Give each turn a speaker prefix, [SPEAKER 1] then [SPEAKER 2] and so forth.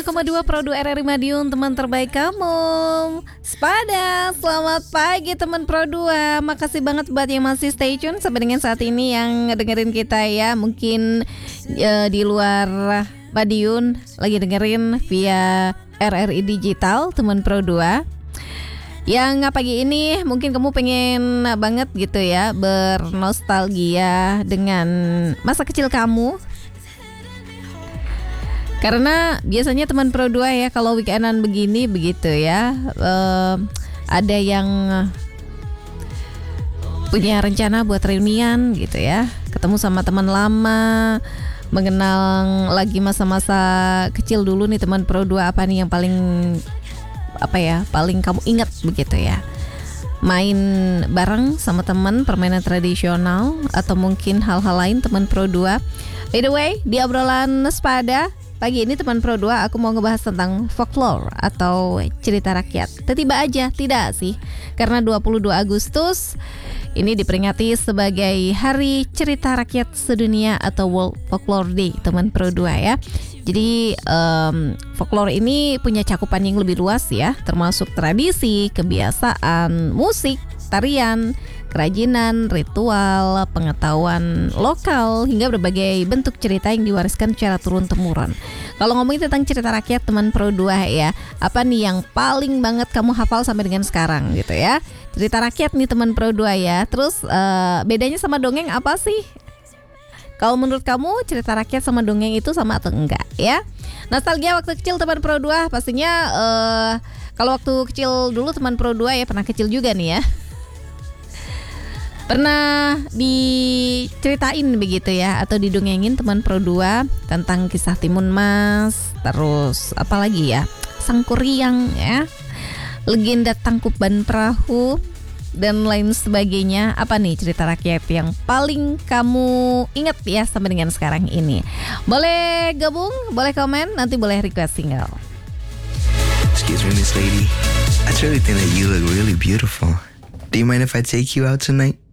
[SPEAKER 1] 95,2 Pro 2 RRI Madiun, teman terbaik kamu. Sepada, selamat pagi teman Pro 2. Makasih banget buat yang masih stay tune sampai dengan saat ini yang dengerin kita ya. Mungkin di luar Madiun lagi dengerin via RRI Digital, teman Pro 2. Yang pagi ini mungkin kamu pengen banget gitu ya bernostalgia dengan masa kecil kamu. Karena biasanya teman Pro 2 ya kalau weekendan begini begitu ya, ada yang punya rencana buat reunian gitu ya, ketemu sama teman lama, mengenal lagi masa-masa kecil dulu nih teman Pro 2. Apa nih yang paling kamu ingat begitu ya? Main bareng sama teman, permainan tradisional, atau mungkin hal-hal lain teman Pro 2. By the way, di obrolan Sepada pagi ini teman Pro 2 aku mau ngebahas tentang folklore atau cerita rakyat. Tiba aja, tidak sih? Karena 22 Agustus ini diperingati sebagai Hari Cerita Rakyat Sedunia atau World Folklore Day, teman Pro 2 ya. Jadi folklore ini punya cakupan yang lebih luas ya, termasuk tradisi, kebiasaan, musik, tarian, kerajinan, ritual, pengetahuan lokal, hingga berbagai bentuk cerita yang diwariskan secara turun-temurun. Kalau ngomongin tentang cerita rakyat teman Pro 2 ya, apa nih yang paling banget kamu hafal sampai dengan sekarang gitu ya? Cerita rakyat nih teman Pro 2 ya. Terus bedanya sama dongeng apa sih? Kalau menurut kamu cerita rakyat sama dongeng itu sama atau enggak ya? Nostalgia waktu kecil teman Pro 2 pastinya kalau waktu kecil dulu teman Pro 2 ya, pernah kecil juga nih ya. Pernah diceritain begitu ya atau didongengin teman Pro 2 tentang kisah Timun Mas, terus apalagi ya, Sangkuriang ya, legenda Tangkuban Perahu dan lain sebagainya. Apa nih cerita rakyat yang paling kamu ingat ya sampai dengan sekarang ini? Boleh gabung, boleh komen, nanti boleh request single.
[SPEAKER 2] Excuse me, Miss Lady. I truly think that you look really beautiful. Do you mind if I take you out tonight?